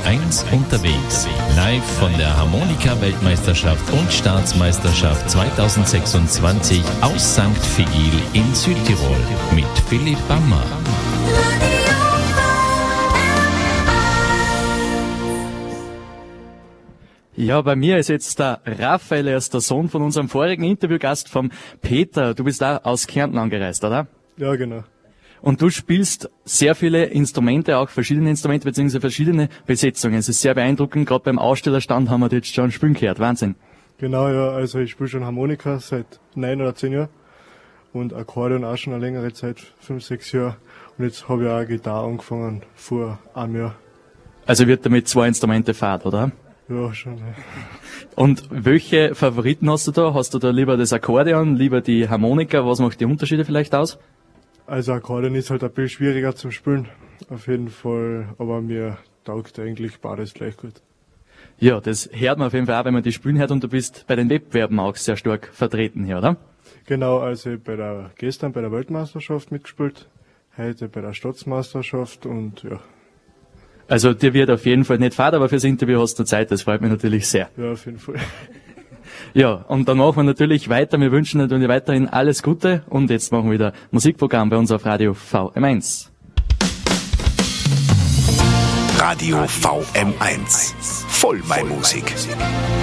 VM1 unterwegs. Live von der Harmonika-Weltmeisterschaft und Staatsmeisterschaft 2026 aus St. Vigil in Südtirol mit Philipp Bammer. Ja, bei mir ist jetzt der Raphael, er ist der Sohn von unserem vorigen Interviewgast, vom Peter. Du bist da aus Kärnten angereist, oder? Ja, genau. Und du spielst sehr viele Instrumente, auch verschiedene Instrumente bzw. verschiedene Besetzungen. Es ist sehr beeindruckend, gerade beim Ausstellerstand haben wir das jetzt schon spielen gehört. Wahnsinn. Genau, ja, also ich spiele schon Harmonika seit 9 oder 10 Jahren und Akkordeon auch schon eine längere Zeit, 5, 6 Jahre. Und jetzt habe ich auch Gitarre angefangen vor einem Jahr. Also wird damit 2 Instrumente fahrt, oder? Ja, schon. Ja. Und welche Favoriten hast du da? Hast du da lieber das Akkordeon, lieber die Harmonika? Was macht die Unterschiede vielleicht aus? Also Akkordeon ist halt ein bisschen schwieriger zum Spielen, auf jeden Fall, aber mir taugt eigentlich beides gleich gut. Ja, das hört man auf jeden Fall auch, wenn man die spielen hört, und du bist bei den Wettbewerben auch sehr stark vertreten hier, oder? Genau, also gestern bei der Weltmeisterschaft mitgespielt, heute bei der Staatsmeisterschaft und ja. Also dir wird auf jeden Fall nicht fad, aber fürs Interview hast du Zeit, das freut mich natürlich sehr. Ja, auf jeden Fall. Ja, und dann machen wir natürlich weiter. Wir wünschen natürlich weiterhin alles Gute und jetzt machen wir wieder Musikprogramm bei uns auf Radio VM1. Radio VM1. Voll bei Musik.